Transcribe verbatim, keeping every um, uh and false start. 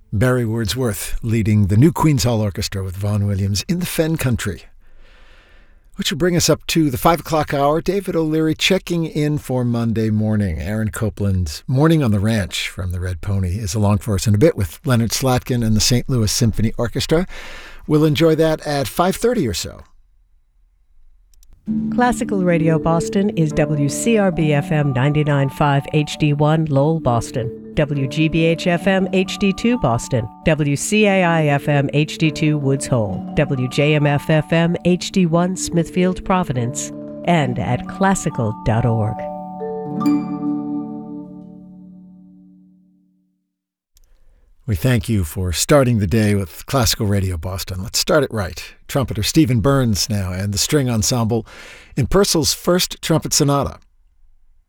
Barry Wordsworth leading the New Queen's Hall Orchestra with Vaughan Williams in the Fen Country. Which will bring us up to the five o'clock hour. David O'Leary checking in for Monday morning. Aaron Copland's Morning on the Ranch from the Red Pony is along for us in a bit with Leonard Slatkin and the Saint Louis Symphony Orchestra. We'll enjoy that at five thirty or so. Classical Radio Boston is W C R B F M ninety-nine point five H D one Lowell, Boston, W G B H F M H D two Boston, W C A I F M H D two Woods Hole, W J M F F M H D one Smithfield, Providence, and at classical dot org. We thank you for starting the day with Classical Radio Boston. Let's start it right. Trumpeter Stephen Burns now and the string ensemble in Purcell's First Trumpet Sonata.